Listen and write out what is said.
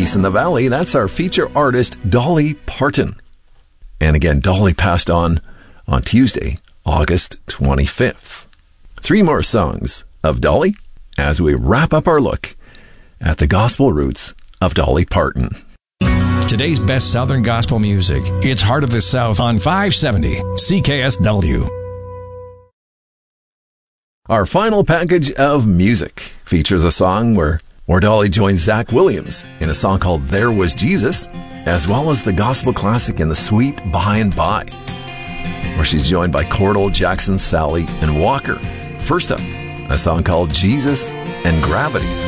Peace in the Valley. That's our feature artist, Dolly Parton. And again, Dolly passed on Tuesday, August 25th. 3 more songs of Dolly as we wrap up our look at the gospel roots of Dolly Parton. Today's best Southern gospel music. It's Heart of the South on 570 CKSW. Our final package of music features a song where Dolly joins Zach Williams in a song called There Was Jesus, as well as the gospel classic In the Sweet By and By, where she's joined by Cordell, Jackson, Sally, and Walker. First up, a song called Jesus and Gravity.